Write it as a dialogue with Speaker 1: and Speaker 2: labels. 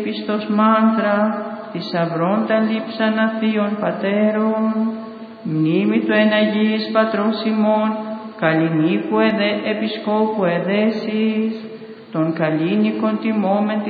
Speaker 1: ύπιστος μάντρα, θησαυρών τα λείψαν αθείων πατέρων, μνήμη του εν Αγίης Πατρός ημών, καλλινίκου επισκόπου εδέσεις, των καλλίνικων τιμόμεν